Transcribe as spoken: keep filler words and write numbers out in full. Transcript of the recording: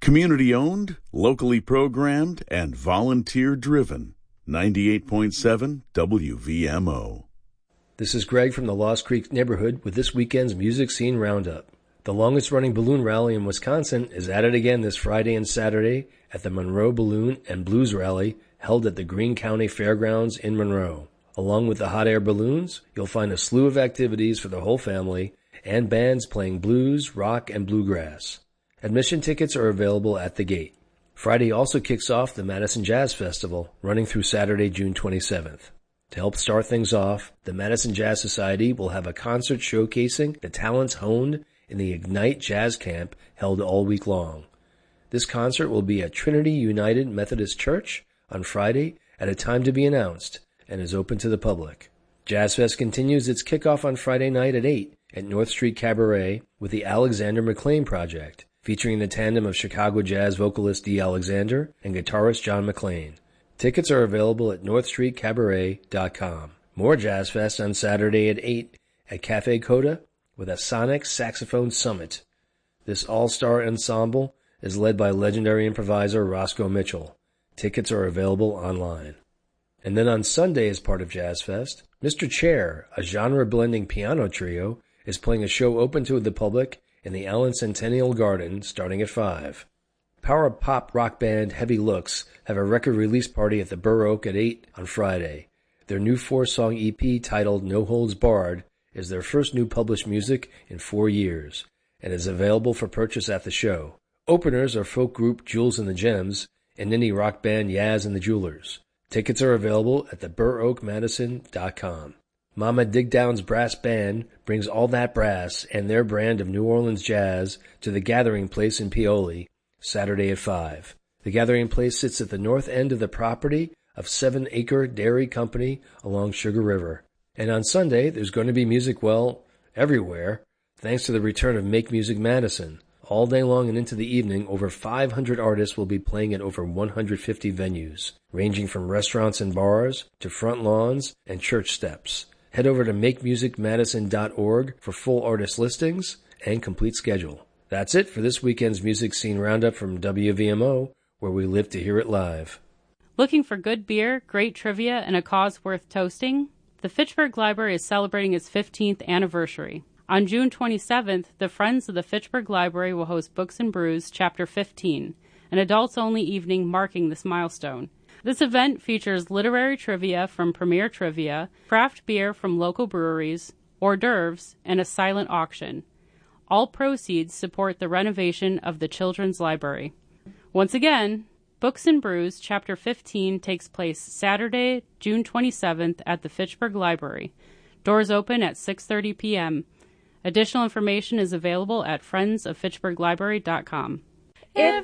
Community-owned, locally programmed, and volunteer-driven. ninety-eight point seven W V M O. This is Greg from the Lost Creek neighborhood with this weekend's Music Scene Roundup. The longest-running balloon rally in Wisconsin is at it again this Friday and Saturday at the Monroe Balloon and Blues Rally held at the Greene County Fairgrounds in Monroe. Along with the hot air balloons, you'll find a slew of activities for the whole family and bands playing blues, rock, and bluegrass. Admission tickets are available at the gate. Friday also kicks off the Madison Jazz Festival, running through Saturday, June twenty-seventh. To help start things off, the Madison Jazz Society will have a concert showcasing the talents honed in the Ignite Jazz Camp held all week long. This concert will be at Trinity United Methodist Church on Friday at a time to be announced and is open to the public. Jazz Fest continues its kickoff on Friday night at eight at North Street Cabaret with the Alexander McLean Project, featuring the tandem of Chicago jazz vocalist Dee Alexander and guitarist John McLean. Tickets are available at north street cabaret dot com. More Jazz Fest on Saturday at eight at Cafe Coda with a Sonic Saxophone Summit. This all-star ensemble is led by legendary improviser Roscoe Mitchell. Tickets are available online. And then on Sunday, as part of Jazz Fest, Mister Chair, a genre-blending piano trio, is playing a show open to the public in the Allen Centennial Garden starting at five. Power pop rock band Heavy Looks have a record release party at the Burr Oak at eight on Friday. Their new four-song E P titled No Holds Barred is their first new published music in four years and is available for purchase at the show. Openers are folk group Jules and the Gems and indie rock band Yaz and the Jewelers. Tickets are available at the burr oak madison dot com. Mama Digdown's Brass Band brings all that brass and their brand of New Orleans jazz to the Gathering Place in Paoli, Saturday at five. The Gathering Place sits at the north end of the property of Seven Acre Dairy Company along Sugar River. And on Sunday, there's going to be music, well, everywhere, thanks to the return of Make Music Madison. All day long and into the evening, over five hundred artists will be playing at over one hundred fifty venues, ranging from restaurants and bars to front lawns and church steps. Head over to make music madison dot org for full artist listings and complete schedule. That's it for this weekend's Music Scene Roundup from W V M O, where we live to hear it live. Looking for good beer, great trivia, and a cause worth toasting? The Fitchburg Library is celebrating its fifteenth anniversary. On June twenty-seventh, the Friends of the Fitchburg Library will host Books and Brews Chapter fifteen, an adults-only evening marking this milestone. This event features literary trivia from Premier Trivia, craft beer from local breweries, hors d'oeuvres, and a silent auction. All proceeds support the renovation of the Children's Library. Once again, Books and Brews Chapter fifteen takes place Saturday, June twenty-seventh at the Fitchburg Library. Doors open at six thirty p.m. Additional information is available at friends of fitchburg library dot com. If